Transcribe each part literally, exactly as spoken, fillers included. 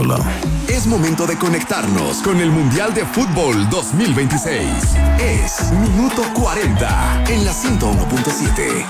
decirlo. Es momento de conectarnos con el Mundial de Fútbol dos mil veintiséis. Es Minuto cuarenta en la ciento uno punto siete.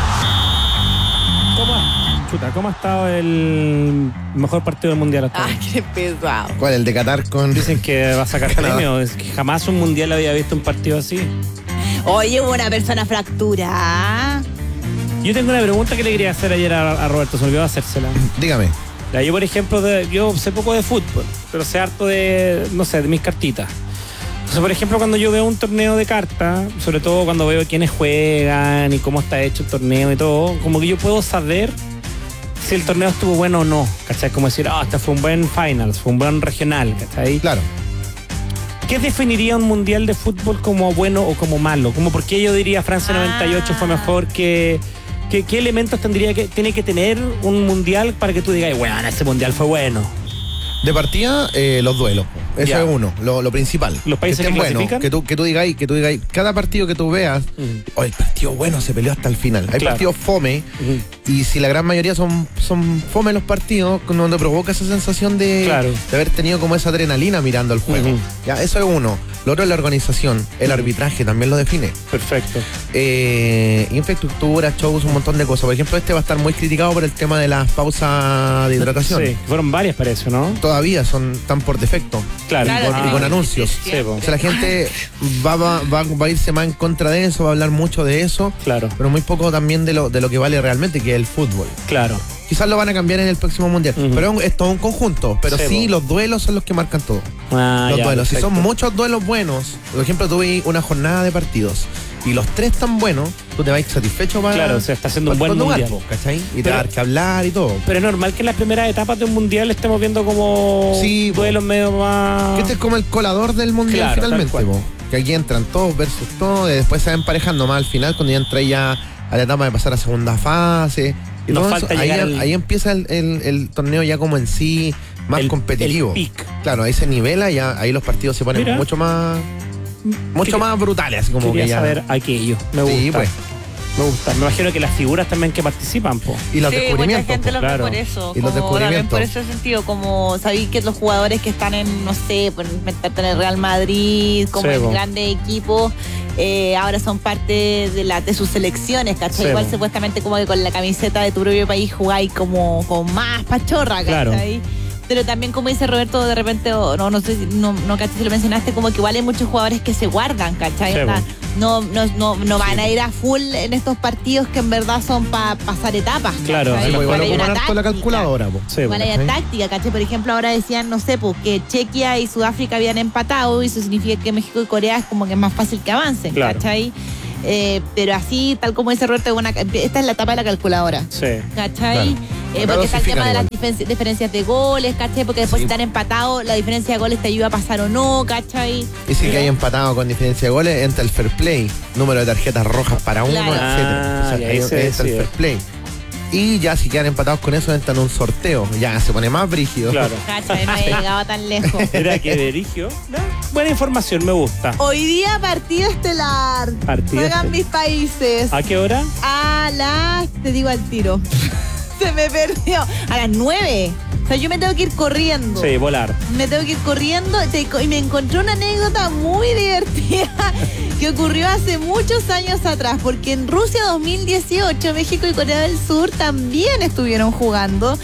¿Cómo, chuta, ¿Cómo ha estado el mejor partido del Mundial hasta ahora? Ah, qué pesado. ¿Cuál? ¿El de Qatar con...? Dicen que va a sacar premio. Es que jamás un Mundial había visto un partido así. Oye, hubo una persona fractura. Yo tengo una pregunta que le quería hacer ayer a, a Roberto, se olvidó hacérsela. Dígame. Ya, yo, por ejemplo, de, yo sé poco de fútbol, pero sé harto de, no sé, de mis cartitas. Entonces, por ejemplo, cuando yo veo un torneo de cartas, sobre todo cuando veo quiénes juegan y cómo está hecho el torneo y todo, como que yo puedo saber si el torneo estuvo bueno o no, ¿cachai? Como decir, ah, oh, este fue un buen finals, fue un buen regional, ¿cachai? Claro. ¿Qué definiría un mundial de fútbol como bueno o como malo? Como por qué yo diría Francia noventa y ocho Ah. fue mejor que... ¿Qué, ¿Qué elementos tendría que tiene que tener un mundial para que tú digas, bueno, ese mundial fue bueno? De partida, eh, los duelos. Eso Ya. es uno, lo, lo principal. ¿Los países que estén que buenos, clasifican? que tú, que tú digáis, que tú digáis, cada partido que tú veas, Uh-huh. oh, el partido bueno se peleó hasta el final. Hay Claro. partidos fome, Uh-huh. y si la gran mayoría son, son fome los partidos, donde provoca esa sensación de, Claro. de haber tenido como esa adrenalina mirando el juego. Uh-huh. Ya, eso es uno. Lo otro es la organización, el arbitraje también lo define. Perfecto. Eh, infraestructura, shows, un montón de cosas. Por ejemplo, este va a estar muy criticado por el tema de las pausas de hidratación. Sí, fueron varias, parece, ¿no? Todavía son tan por defecto. Claro. Y con, y con anuncios. Sí, po. O sea, la gente va, va, va, va a irse más en contra de eso, va a hablar mucho de eso, Claro, pero muy poco también de lo, de lo que vale realmente, que es el fútbol. claro. Quizás lo van a cambiar en el próximo mundial, Ujú. pero es todo un conjunto. Pero Sí, sí, po. los duelos son los que marcan todo. Ah, los ya, duelos. Si perfecto. son muchos duelos buenos, por ejemplo, tuve una jornada de partidos y los tres tan buenos, tú te vas satisfecho para. Claro, o sea, está haciendo un para buen tu lugar, mundial. po, ¿cachai? Y te Pero- va a dar que hablar y todo. Pero es normal que en las primeras etapas de un mundial estemos viendo como Sí, po. duelos medio más... Que este es como el colador del mundial Claro, finalmente, tal cual. po. Que aquí entran todos versus todos, y después se va emparejando más al final cuando ya entra ya a la etapa de pasar a segunda fase. Y Nos todo falta eso, ahí, llegar al- ahí empieza el, el- el torneo ya como en sí más El- competitivo. el pic. Claro, ahí se nivela y ya ahí los partidos se ponen Mira. mucho más mucho Quería- más brutales, así como Quería que ya. saber aquello. Me gusta. Sí, pues. Me gusta. Me imagino que las figuras también que participan, po. Y los Sí, mucha descubrimientos. gente po. lo ve claro. por eso. Y los como también descubrimientos. por ese sentido, como sabéis que los jugadores que están en, no sé, por meterte en el Real Madrid, como Sí, en po. grandes equipos, eh, ahora son parte de la de sus selecciones, ¿cachai? Sí, Igual po. supuestamente como que con la camiseta de tu propio país jugáis como con más pachorra, Claro. ¿cachai? Pero también, como dice Roberto, de repente, o no, no sé si no, no cachai si lo mencionaste, como que igual hay muchos jugadores que se guardan, ¿cachai? Sí, O sea, po. no, no, no, no van a ir a full en estos partidos que en verdad son para pasar etapas. Claro, ¿cachai? sí, Sí, pues, igual Igual hay ocupan una harto la táctica. calculadora, po. Sí, Igual po. hay ¿cachai? táctica, ¿cachai? Por ejemplo, ahora decían, no sé, pues, que Chequia y Sudáfrica habían empatado y eso significa que México y Corea es como que es más fácil que avancen, Claro. ¿cachai? Eh, pero así, tal como dice Roberto, una- esta es la etapa de la calculadora. Sí. ¿Cachai? Claro. Eh, Acá porque está el dosifican tema de las igual. difen- diferencias de goles, ¿cachai? Porque después Sí. si están empatados, la diferencia de goles te ayuda a pasar o no, ¿cachai? Y si que hay empatado con diferencia de goles, entra el fair play, número de tarjetas rojas para uno, Claro. etcétera. O sea, Ah, y ahí ahí se entra el decide. fair play. Y ya si quedan empatados con eso, entran en un sorteo. Ya se pone más brígido. Claro. ¿Cachai? No he llegado tan lejos. Era que dirigio. No, buena información, me gusta. Hoy día partido estelar. Partido Juegan estelar. mis países. ¿A qué hora? A las, te digo al tiro. Se me perdió. A las nueve. O sea, yo me tengo que ir corriendo. Sí, volar. Me tengo que ir corriendo te- y me encontré una anécdota muy divertida que ocurrió hace muchos años atrás, porque en Rusia dos mil dieciocho México y Corea del Sur también estuvieron jugando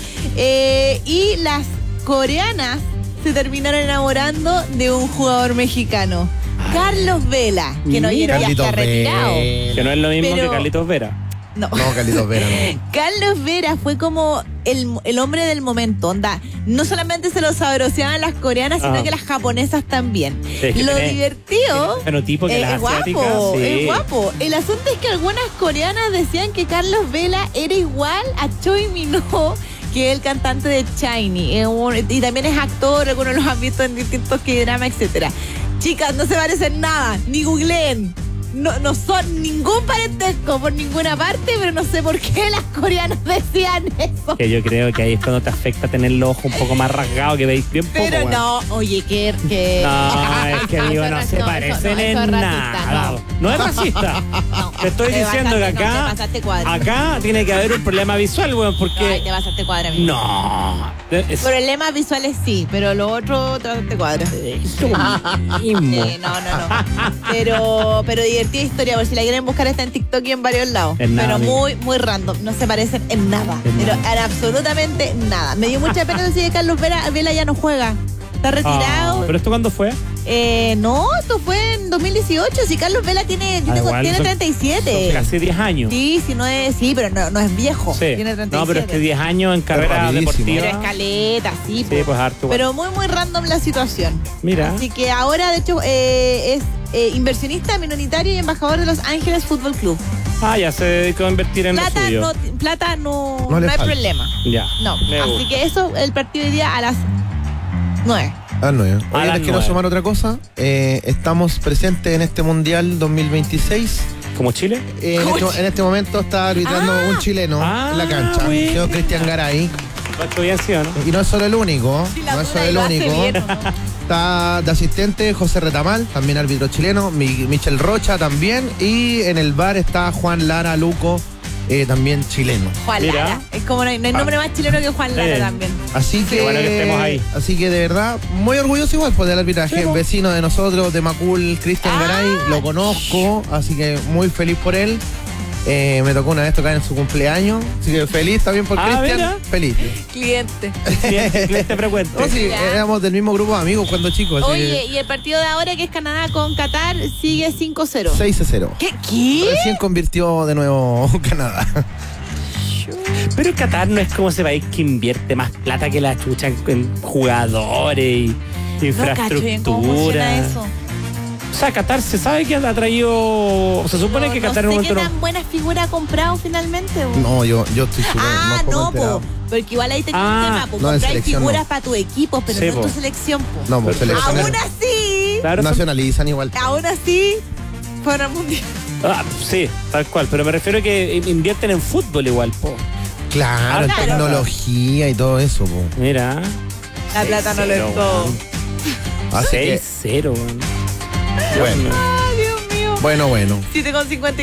eh, y las coreanas se terminaron enamorando de un jugador mexicano, Carlos Vela, que no Mira. ya está retirado. Que no es lo mismo Pero- que Carlitos Vera. No. No, Carlitos Vera, no. Carlos Vera fue como el, el hombre del momento, onda. No solamente se lo sabroseaban las coreanas, sino Ajá. que las japonesas también. Sí, es que Lo tenés- divertido el fenotipo que es, las es asiáticas, guapo, sí. es guapo. El asunto es que algunas coreanas decían que Carlos Vela era igual a Choi Minho, que es el cantante de Shiny. Es un- y también es actor, algunos los han visto en distintos K-dramas, etcétera. Chicas, no se parecen nada, ni googleen. no, no son ningún parentesco por ninguna parte, pero no sé por qué las coreanas decían eso. Que yo creo que ahí es cuando te afecta tener los ojos un poco más rasgados, que veis bien poco. Pero weón. no, oye, que... que... No, es que digo, no se Eso parecen no, eso en es nada. racista, No. No es racista. No, Te estoy te diciendo que pasaste, no, te acá, pasaste cuadra. acá tiene que haber un problema visual, weón, Ay, porque... te vas a hacer cuadra, amigo. No. Es, Problemas visuales sí, pero lo otro te vas a hacer cuadra. es lo mismo. Sí, no, no, no. Pero, pero divertida historia, por si la quieren buscar está en TikTok y en varios lados. En nada, pero amigo. muy, muy random. No se parecen en nada. En pero nada. en absolutamente nada. Me dio mucha pena decir que Carlos Vela, Vela ya no juega. Está retirado. Ah, ¿pero esto cuándo fue? Eh, no, esto fue en dos mil dieciocho. Si Carlos Vela tiene, yo Ah, tengo- igual, tiene son- treinta y siete. Casi diez años. Sí, si no es, sí, pero no, no es viejo. Sí. Tiene treinta y siete. No, pero es que diez años en carrera rapidísimo. deportiva. Pero escaleta, sí. Sí, po. pues harto. igual. Pero muy, muy random la situación. Mira. Así que ahora, de hecho, eh, es eh, inversionista minoritario y embajador de Los Ángeles Fútbol Club. Ah, ya se dedicó a invertir en lo Plata suyo. no, plata no, No no, le hay falta. problema. Ya. No. Me Así gusta. que eso, el partido hoy día a las nueve. Ah, no, ya. A Oye, las les quiero nueve. sumar otra cosa. Eh, estamos presentes en este Mundial dos mil veintiséis. ¿Como Chile? Eh, en, ¿Cómo? este, en este momento está arbitrando Ah. un chileno Ah, en la cancha, bueno. señor Cristian Garay. Lo ha hecho bien, ¿sí o no? Y no es solo el único, Si la no es dura solo y el lo hace único. bien, ¿o no? Está de asistente José Retamal, también árbitro chileno, Mi- Michel Rocha también, y en el bar está Juan Lara Luco, eh, también chileno. Juan Mira. Lara. Es como no hay, no hay nombre más chileno que Juan Lara Eh. también. Así que, bueno que estemos ahí. así que de verdad, muy orgulloso igual pues, del arbitraje, Sí, po. vecino de nosotros, de Macul, Cristian Ah. Garay, lo conozco, así que muy feliz por él. Eh, me tocó una vez tocar en su cumpleaños, así que feliz también por Ah, Cristian, mira. feliz. Cliente. Cliente, cliente frecuente. No, sí, Ya. éramos del mismo grupo de amigos cuando chicos, así Oye, y el partido de ahora, que es Canadá con Qatar, sigue cinco cero. que seis a cero. ¿Qué? ¿Qué? Recién convirtió de nuevo Canadá. Pero Qatar no es como ese país que invierte más plata que la chucha en, en jugadores y No cacho bien cómo funciona infraestructura. eso. O sea, Qatar se sabe que ha traído. Se supone No- que no Qatar en sé un qué momento no. tan buena figura ha comprado finalmente. bo. No, yo, yo estoy súper Ah, poco no, enterado. po, porque igual ahí tenía Ah, un tema, po, no, en comprar selección figuras no. para tu equipo, pero Sí, no en po. tu selección, po. No, pues Pero- selecciones Aún así, Claro, son- nacionalizan igual. aún así, fueron al mundial. ah, sí, tal cual. Pero me refiero a que invierten en fútbol igual, po. Claro, en Claro. tecnología y todo eso, po. Mira. La plata no lo es todo. Así que, seis cero, weón. bueno, Ay, Dios mío. bueno, bueno. siete con cincuenta